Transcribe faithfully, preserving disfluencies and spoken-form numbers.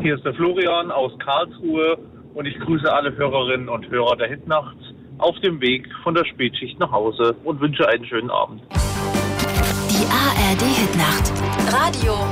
hier ist der Florian aus Karlsruhe und ich grüße alle Hörerinnen und Hörer der Hitnacht auf dem Weg von der Spätschicht nach Hause und wünsche einen schönen Abend. Die A R D Hitnacht. Radio